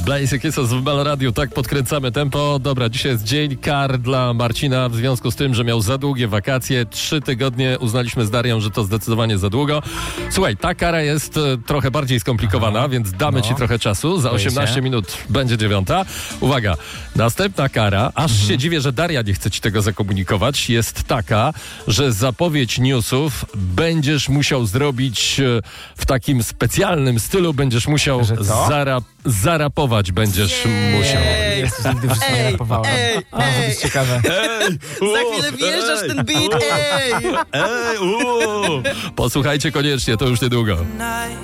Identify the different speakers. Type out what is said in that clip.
Speaker 1: Blaze Kisses w Meloradiu, tak podkręcamy tempo. Dobra, dzisiaj jest dzień kar dla Marcina w związku z tym, że miał za długie wakacje. 3 tygodnie uznaliśmy z Darią, że to zdecydowanie za długo. Słuchaj, ta kara jest trochę bardziej skomplikowana, więc damy ci trochę czasu. Za 18 minut będzie 9. Uwaga, następna kara, aż się dziwię, że Daria nie chce ci tego zakomunikować, jest taka, że zapowiedź newsów będziesz musiał zrobić w takim specjalnym stylu, będziesz musiał zarapować będziesz musiał.
Speaker 2: Jezus, nigdy w życiu nie rapowałem. To jest ciekawe.
Speaker 3: Za chwilę wjeżdżasz ten beat,
Speaker 1: Posłuchajcie koniecznie, to już niedługo.